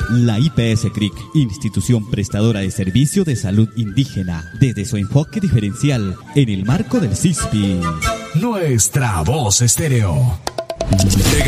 La IPS CRIC, institución prestadora de servicio de salud indígena, desde su enfoque diferencial en el marco del CISPI. Nuestra voz estéreo.